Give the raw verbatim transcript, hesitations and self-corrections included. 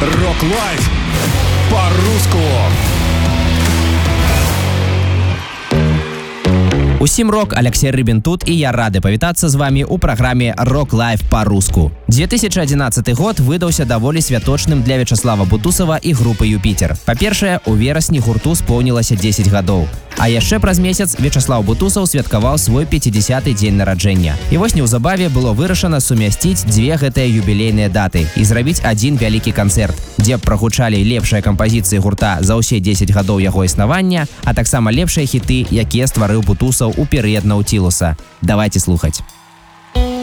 Рок-лайф по-руску. Усім рок, Алексей Рыбин тут, і я рады павітацца з вами ў праграме «Рок-лайф па-руску». две тысячи одиннадцатый год выдаўся даволі святочным для Вячеслава Бутусова і групы «Юпітер». Па-першае, у верасні гурту споўнілася дзесяць гадоў. А яшчэ праз месяц Вячеслав Бутусов святкаваў свой пяцідзясяты дзень нараджэння. І вось неўзабаве было вырашана сумясціць дзве гэтыя юбілейныя даты і зрабіць адзін вялікі канцэрт, дзе прагучалі лепшыя кампазіцыі гурта за ўсе дзесяць гадоў яго існавання, а таксама лепшыя хіты, якія стварыў Бутусов у перыяд Наутилуса. Давайте слухаць.